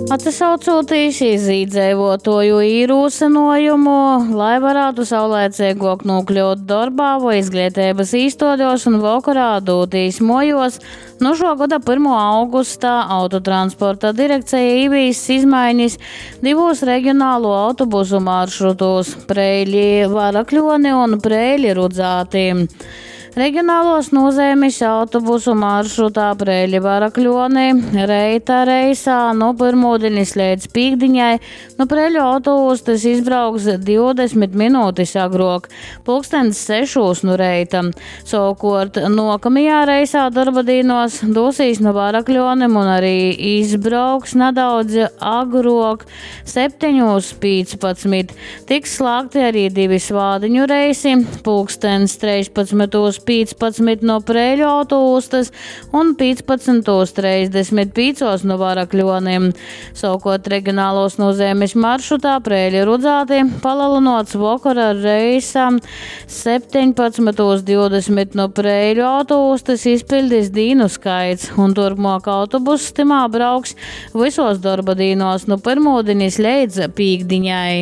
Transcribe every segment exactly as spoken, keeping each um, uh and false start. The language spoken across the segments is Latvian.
Atsaucoties izīdzīvotoju īrūsenojumu, lai varētu saulēcīgāk nokļūt darbā vai izglītības īstoļos un vakarā dūtīs mojos, no šo gada pirmā augustā Autotransporta direkcija ievies izmaiņas divos reģionālo autobusu maršrutos – Preiļi Varakļoni un Preiļi Rudzāti. Reģionālos nozīmes autobusu maršrutā Preiļi Varakļoni reita reisā no pirmdienas līdz pīkdiņai no Preiļu autoostas izbrauks divdesmit minūtes agrāk, pulkstens sešos no reita. Savukārt nākamajā reisā darbadienos dosīs no Varakļonim un arī izbrauks nedaudz agrāk, septiņos piecpadsmit. Tiks slēgti arī divi svādiņu reisi, pulkstens trīspadsmitos piecpadsmit no Preiļu autoostas un piecpadsmitos trīsdesmit piecos no Varakļoniem. Savukārt reģionālos nozīmes maršrutā Preiļi Rudzāti palielināts vakara reisam septiņpadsmitos divdesmit no Preiļu autoostas izpildīs dīnu skaits, un turpmāk autobuss timā brauks visos darba dīnos no pirmdienas līdz pīkdiņai.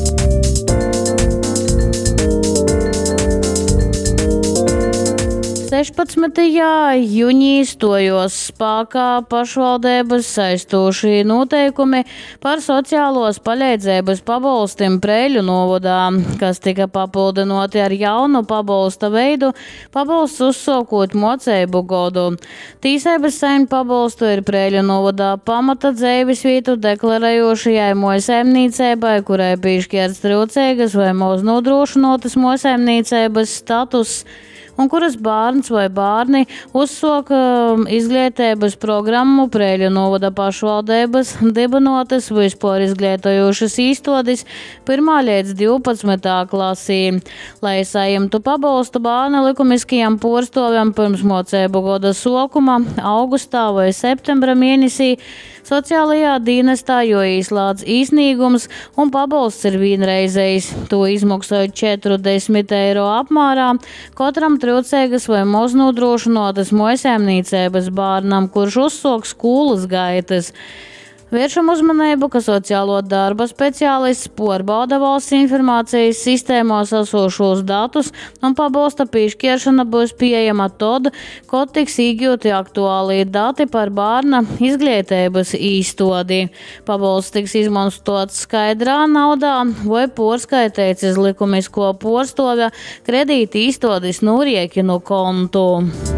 sešpadsmitajā jūnijā stojos spēkā pašvaldības saistošie noteikumi par sociālos palīdzības pabalstiem Preiļu novadā, kas tika papildinoti ar jaunu pabalsta veidu, pabalsts uzsākot moceibu gadu. Tīsības saimju pabalstu ir Preiļu novadā pamata dzīves vietu deklarējošajai mājsaimniecībai, kurai piešķirts trūcīgas vai maz nodrošinotas mājsaimniecības status, un kuras bērns vai bērni uzsāk um, izglītības programmu Preiļu novada pašvaldības dibinotas vispār izglītojošas īstotis pirmā līdz divpadsmitā klasī, lai saimtu pabalstu bērna likumiskajam porstoviem pirms moceibu gada sākuma, augustā vai septembra mēnesī. Sociālajā dienestā jo izslēdz īsnīgums un pabalsts ir vienreizējs. To izmaksājot četrdesmit eiro apmērā katram trūcīgas vai maz nodrošinotas mājsaimniecības bērnam, kurš uzsāk skolas gaitas. Vēršam uzmanību, ka sociālo darba speciālists pārbauda valsts informācijas sistēmās esošos datus, un pabalsta piešķiršana būs pieejama tad, kad tiks iegūti aktuālie dati par bērna izglītības īstodi. Pabalsts tiks izmantots skaidrā naudā vai pārskaitīts iz likumisko porstovja kredīta īstodis nūriekinu kontu.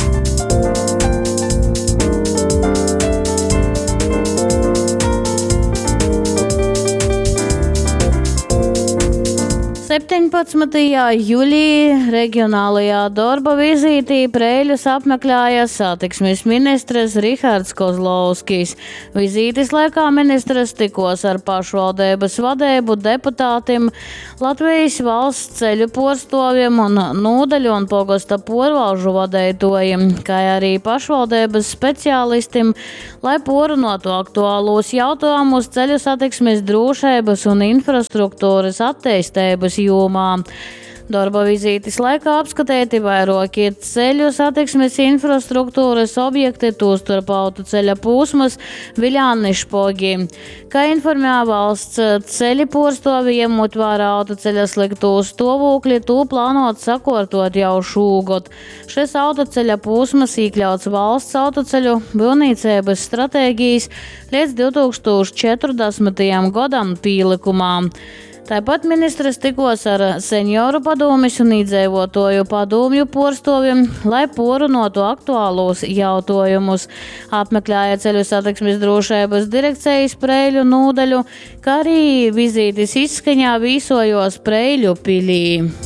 septiņpadsmitajā jūlijā reģionālajā darba vizītī Preiļus apmeklēja satiksmes ministrs Rihards Kozlovskis. Vizītes laikā ministrs tikos ar pašvaldības vadību, deputātiem, Latvijas valsts ceļu porstoviem un nodaļu un pogasta porvalžu vadītājiem, kā arī pašvaldības speciālistiem, lai porunātu aktuālos jautājumus ceļu satiksmes drošības un infrastruktūras attīstības jomā. Darba vizītes laikā apskatīti vairākie ceļu satiksmes infrastruktūras objekti, tostarp autoceļa posmas Viļāni-Špogi. Kā informēja valsts ceļi porstovi, ņemot vērā autoceļa slikto stāvokli, to plānot sakārtot jau šogad. Šis autoceļa posmas iekļauts valsts autoceļu būvniecības stratēģijas līdz divtūkstoš četrdesmitajam gadam pielikumā. Tāpat ministrs tikos ar senioru padomes un iedzīvotāju padomju porstoviem, lai porunātu aktuālos jautājumus. Apmeklēja ceļu satiksmes drošības direkcijas Preiļu nodaļu, kā arī vizītes izskaņā vīsojos Preiļu pilī.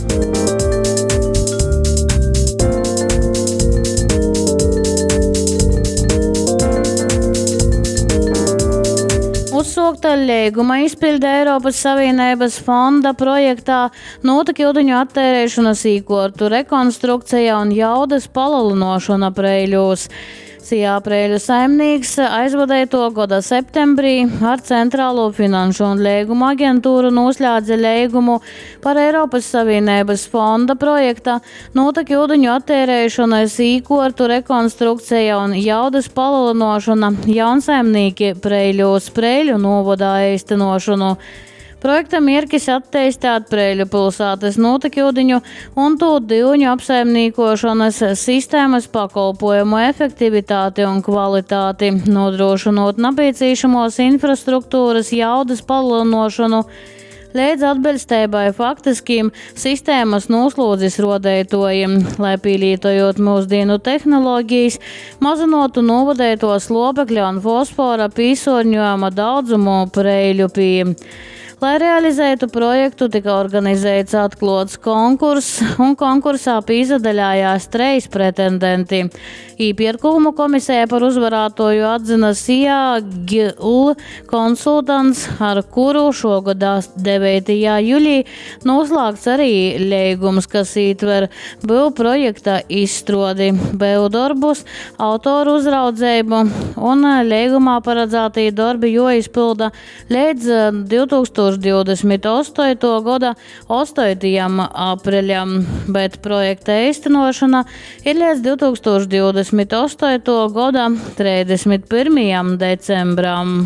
Uzsākta līguma izpilde Eiropas Savienības fonda projektā notekļūdeņu attērēšanas īkortu rekonstrukcija un jaudas palielināšana Preiļos. Sijā Preļu saimnieks aizvadēja to gada septembrī ar Centrālo finanšu un līgumu aģentūru noslēdza līgumu par Eiropas Savienības fonda projekta noteku ūdeņu attērēšanas īkortu rekonstrukcija un jaudas palielinošana jaunsaimnieki Preļos Preļu novadā īstenošanu. Projekta mērķis attīstīt Preļu pilsētas notekūdeņu un to divņu apsaimniekošanas sistēmas pakalpojumu efektivitāti un kvalitāti, nodrošinot nepieciešamos infrastruktūras jaudas palielinošanu līdz atbilstībai faktiskiem sistēmas noslūdzes rodētojiem, lai pielietojot mūsdienu tehnoloģijas, mazinotu novadēto slopekļa un fosfora pīsorņojuma daudzumu Preļu pī. Lai realizētu projektu, tika organizēts atklāts konkurss, un konkursā pīzadaļājās trīs pretendenti. Īpirkumu komisija par uzvarētoju atzina Sijā G L konsultants, ar kuru šogadā devītajā jūlijā noslēgts arī līgums, kas ietver būv projekta izstrādi, būv darbus, autoru uzraudzību, un līgumā paredzētie darbi jāizpilda līdz divtūkstoš divdesmit astoto gada astotajam aprīļam, bet projekta īstenošana ir līdz divtūkstoš divdesmit astoto gada trīsdesmit pirmajam decembram.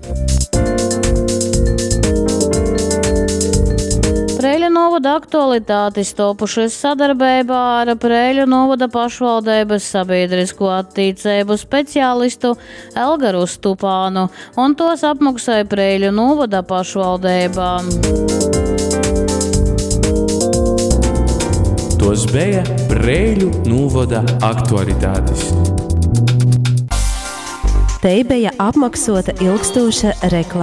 Preļu novada aktualitātes topušas sadarbībā ar Preļu novada pašvaldības sabiedrisko attīstību speciālistu Elgaru Stupānu, un tos apmaksāja Preļu novada pašvaldībā. Tos bija Preļu novada aktualitātes. Te bija apmaksāta ilgstoša reklāma.